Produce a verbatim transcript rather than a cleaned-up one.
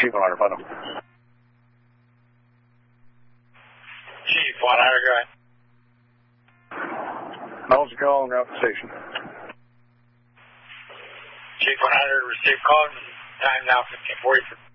Chief one hundred, final. Chief one hundred, go ahead. Knowledge of call and route to station. Chief one hundred, receive call. Time now fifteen forty-three.